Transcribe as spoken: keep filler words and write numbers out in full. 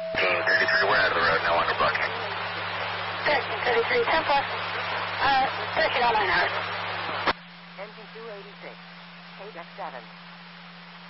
thirteen thirty-three, we're out of the road, no longer blocking. thirteen thirty-three, ten plus, uh, thirteen oh nine hours. Engine two eighty-six, K F seven.